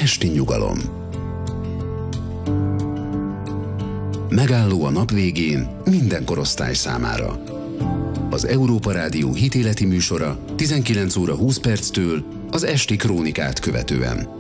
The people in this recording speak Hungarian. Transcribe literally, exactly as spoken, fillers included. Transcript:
esti nyugalom. Megálló a nap végén minden korosztály számára. Az Európa Rádió hitéleti műsora tizenkilenc óra húsz perctől az esti krónikát követően.